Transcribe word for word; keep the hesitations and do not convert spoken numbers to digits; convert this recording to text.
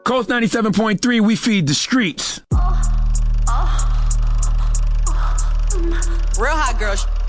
Coast ninety-seven point three, we feed the streets. Real hot girl.